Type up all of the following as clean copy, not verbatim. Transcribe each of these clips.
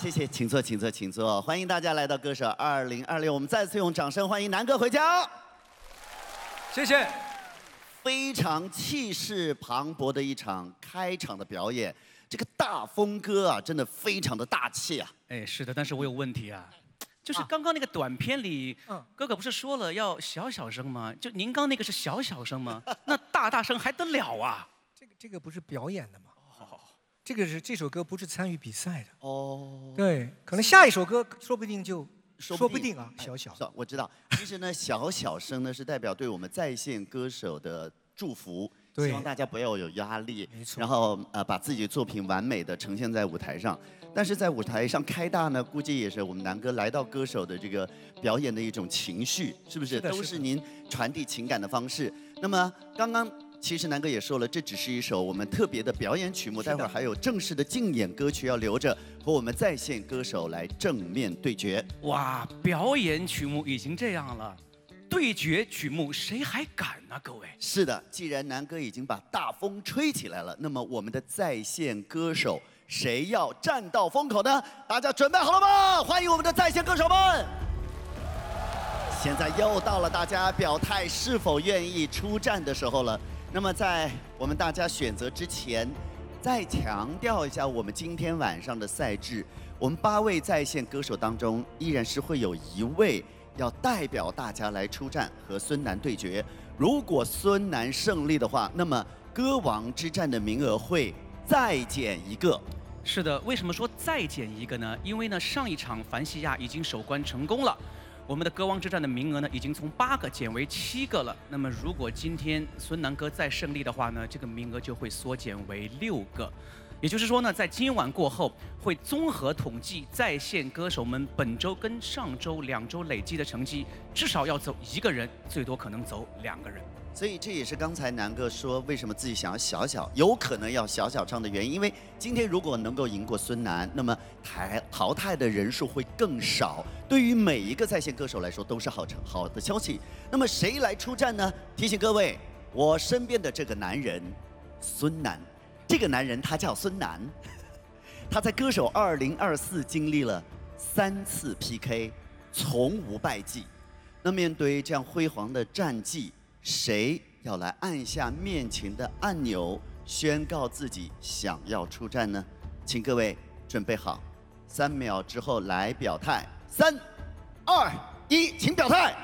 谢谢，请坐，请坐，请坐。欢迎大家来到歌手2026，我们再次用掌声欢迎南哥回家。 谢谢。 非常气势磅礴的一场开场的表演，这个大风歌啊，真的非常的大气啊。 哎，是的，但是我有问题啊。就是刚刚那个短片里，哥哥不是说了要小小声吗？就您刚那个是小小声吗？那大声还得了啊？ 这个不是表演的吗？这首歌不是参与比赛的。 哦。 对，可能下一首歌说不定就。 说不定啊，小小。 我知道，其实呢，小小声呢是代表对我们在线歌手的祝福，希望大家不要有压力， 没错。 然后把自己的作品完美的呈现在舞台上。但是在舞台上开大呢，估计也是我们南哥来到歌手的这个表演的一种情绪，是不是？都是您传递情感的方式。那么刚刚。其实南哥也说了，这只是一首我们特别的表演曲目，待会儿还有正式的竞演歌曲要留着和我们在线歌手来正面对决。 哇，表演曲目已经这样了，对决曲目谁还敢呢？各位。 是的，既然南哥已经把大风吹起来了，那么我们的在线歌手谁要站到风口呢？大家准备好了吗？欢迎我们的在线歌手们！现在又到了大家表态是否愿意出战的时候了。那么在我们大家选择之前，再强调一下我们今天晚上的赛制。我们8位在线歌手当中，依然是会有1位要代表大家来出战和孙楠对决。如果孙楠胜利的话，那么歌王之战的名额会再减1个。 是的，为什么说再减1个呢？因为呢，上一场凡西亚已经守关成功了。我们的歌王之战的名额呢，已经从8个减为7个了。那么，如果今天孙楠哥再胜利的话呢，这个名额就会缩减为6个。也就是说呢，在今晚过后，会综合统计在线歌手们本周跟上周2周累积的成绩，至少要走1个人，最多可能走2个人。 所以这也是刚才南哥说为什么自己想要有可能要小唱的原因。因为今天如果能够赢过孙楠，那么淘汰的人数会更少，对于每一个在线歌手来说都是好的消息。那么谁来出战呢？提醒各位，我身边的这个男人孙楠，这个男人他叫孙楠，他在歌手2024经历了3次 PK， 从无败绩。那面对这样辉煌的战绩，谁要来按下面前的按钮，宣告自己想要出战呢？请各位准备好，3秒之后来表态。3、2、1，请表态。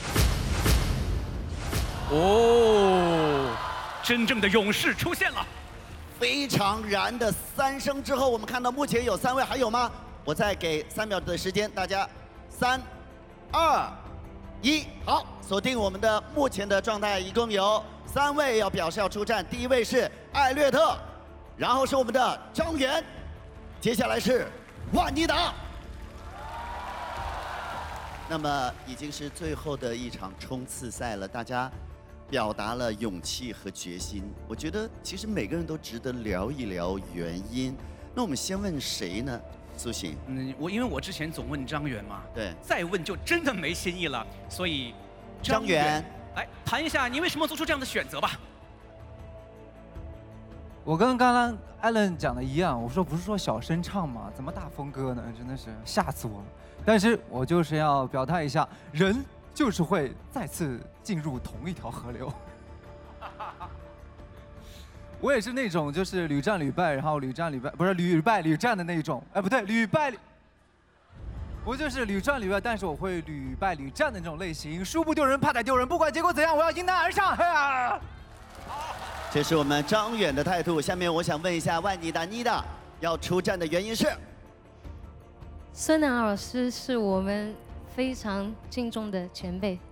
哦，真正的勇士出现了！ 非常燃的3声之后，我们看到目前有3位，还有吗？我再给3秒的时间，大家3、2、1，好，锁定我们的目前的状态，一共有3位要表示要出战。第1位是艾略特，然后是我们的张远，接下来是万妮达。那么已经是最后的一场冲刺赛了，大家表达了勇气和决心。我觉得其实每个人都值得聊一聊原因。那我们先问谁呢？苏醒。 因为我之前总问张远嘛， 对， 再问就真的没新意了，所以张远， 来谈一下你为什么做出这样的选择吧。 我跟刚刚 Allen 讲的一样，我说不是说小声唱吗？怎么大风歌呢？真的是吓死我了。但是我就是要表态一下，人就是会再次进入同一条河流。我也是那种就是屡战屡败，然后屡战屡败，不是屡败屡战的那种，哎不对，屡败。我就是屡战屡败，但是我会屡败屡战的那种类型，输不丢人，怕打丢人，不管结果怎样，我要迎难而上。 这是我们张远的态度。下面我想问一下万妮达要出战的原因是？ 孙楠老师是我们非常敬重的前辈，